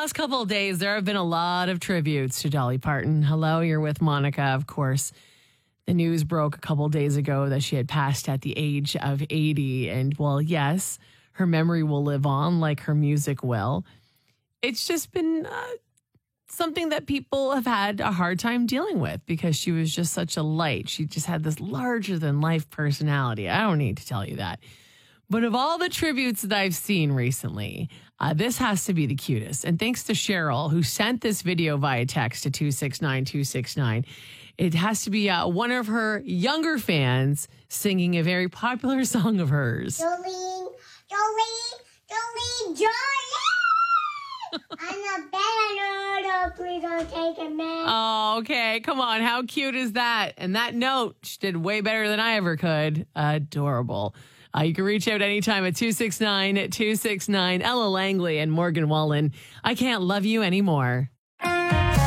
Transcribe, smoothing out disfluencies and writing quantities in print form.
last couple of days, there have been a lot of tributes to Dolly Parton. Hello, you're with Monica, of course. The news broke a couple of days ago that she had passed at the age of 80. And well, yes, her memory will live on like her music will. It's just been something that people have had a hard time dealing with because she was just such a light. She just had this larger than life personality. I don't need to tell you that. But of all the tributes that I've seen recently, this has to be the cutest. And thanks to Cheryl, who sent this video via text to 269-269. It has to be one of her younger fans singing a very popular song of hers. Jolene, Jolene. I'm a better, please don't take a minute. Oh, okay. Come on. How cute is that? And that note, she did way better than I ever could. Adorable. You can reach out anytime at 269-269. Ella Langley and Morgan Wallen. I Can't Love You Anymore.